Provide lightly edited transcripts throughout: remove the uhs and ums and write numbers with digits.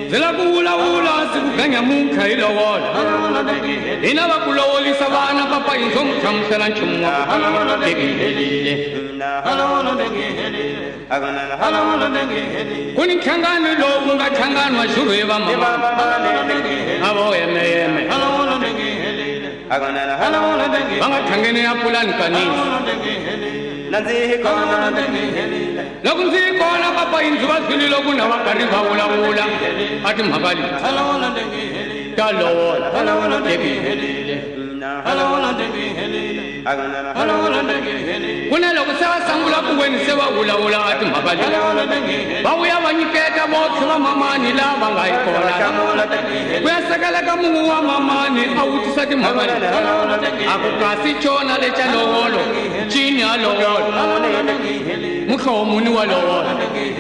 Zela kula ula sikuganya mukha ilowolo. Ina bakulowolisa bana papa izomthamsela nchumwa. Kuni nhlangano lowu nga hlangano wa xurhu hi vamama avo yeme va nga tlhangene ya pulani kanisa loko ndzi yi kona papa yindzu va zwile loko na va karhi va vulavula a timhaka leti ta lowola kuna loko se va sangula ku veni se va vulavula a timhaka leti va vuya va nyiketa votlhe va mamani lava nga yi kona ku ya sekeleka mungu wa mamani a vutisa timhaka leti a ku kasi chona lexa lowolo cini ya lowolo muhlovo muni wa lowolo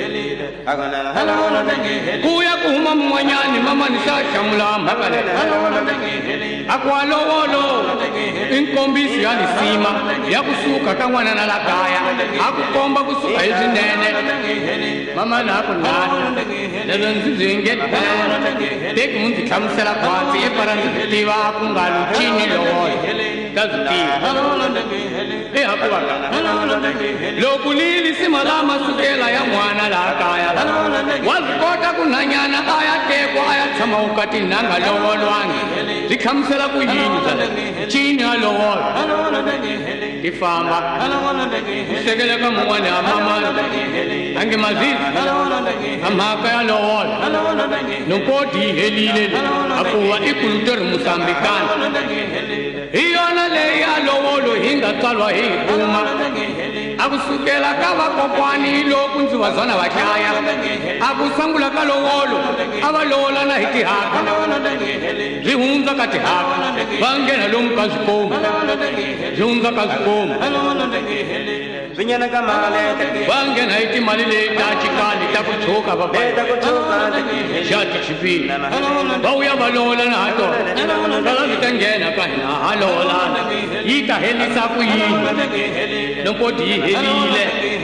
ku ya ku huma mun'wanyani mamani se a hlamula mhaka leti a ku wa lowolo i nkombisi ya nisima ya kusuka ka n'wana na la kaya a ku komba kusuka hi swinene mama na ku nana leswi ndzi byi ngetela teki mu ndzi hlamusela phansi epara ndzi tiva ku nga lucini lowolo ta byi tiva ehakuwaka loko lilisima lama sukela ya n'wana laha kaya wa swi kota ku nhanyana a ya tekwa a ya tshama vukati nanga lowolwangi byi hlamusela ku yini cini ya lowolo ti famba ku sekeleka mun'wana ya mamani ange mazizi a mhaka ya lowolo nokoti yi helile a kuva i kuluteri musambikani hi yona leyi ya lowolo hi nga tswalwa hi kuma a ku sukela ka vakokwani loku ndzi va zona va hlaya a ku sangula ka lowolo a va lowolana hi tihaka byi hundza ka tihaka va nghena lomu ka zwikomu byi hundza ka zwikomu va nghena hi timali leyi ta chikali ta ku tshuka xa tichipini va vuya va lowolana ha tona tala byi ta nghena ka hina ha lowolana yi ta helisa ku yini loko ti yi helile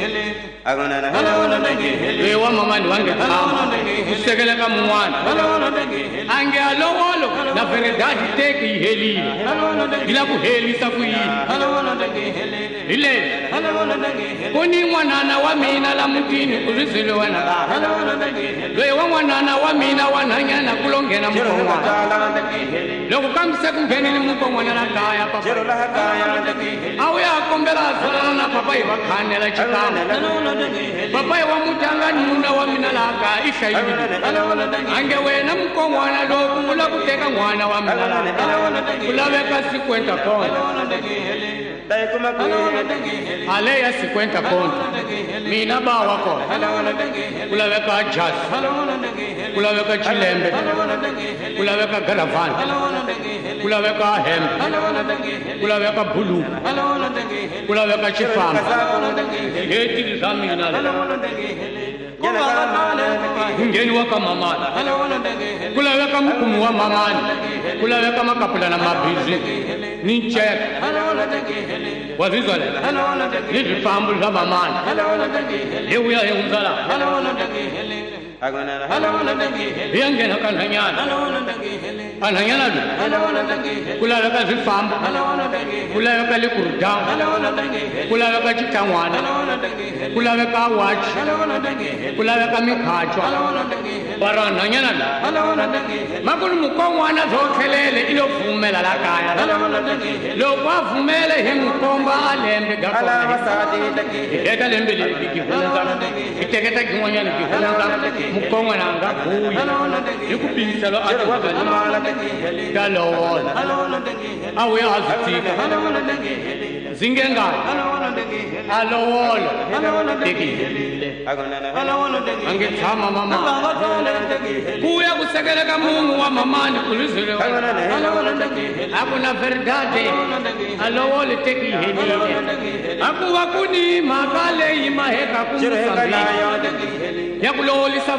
loyi wa mamani wa nge tshama ku sekeleka mun'wana a nge a lowolo na veredadi teki yi helile yi la ku helisa ku yini hi leswi ku ni n'wanana wa mina la mutini ku rizile wena laha loyi wa n'wanana wa mina wa nhanyana ku lo nghena mukon'wana loko kambe se ku nghenile mukon'wana la kaya papa a wu ya kombela a zalana na papa hi va khanela xikan'we papa hi wa mutanga nuna wa mina laha kaya i hlayile a nge wena mukon'wana loku u la ku teka n'wana wa mina laha ku laveka 50 pondo ale ya 50 pondo mina ba wa kona ku laveka jasi ku laveka chilembe ku laveka garavani ku laveka hembe ku laveka bulu ku laveka xifambo heti za mina ngheniwa ka mamani ku laveka mukumi wa mamani ku laveka makapulana mabhizi ni nceka wa zwizwa le ni zwifambo swa mamani hi vuya hi hundza laha hi ya nghena ka nhanyana a nhanyana loyi ku laveka swifambo ku laveka likurudawu ku laveka xikan'wana ku laveka wachi ku laveka mikhachwa para nhanyana loyi makuni mukon'wana byo tlhelele i lo pfumela la kaya loko a pfumele hi n'wi komba a lembe ga kona hi heta lembe leri hi hundza hi teketa gin'wanyana hi hundza mukon'wana a nga vuyi hi ku pimiselo a ka lowolo a vuya a swi tshika ndzi nge ngani a lowolo teki a nge tshama mama ku ya ku sekeleka mungu wa mamani ku rizile a ku na verdade a lowolo teki helile a ku va ku ni mhaka leyi maheka ku musambiki ya ku lowolisa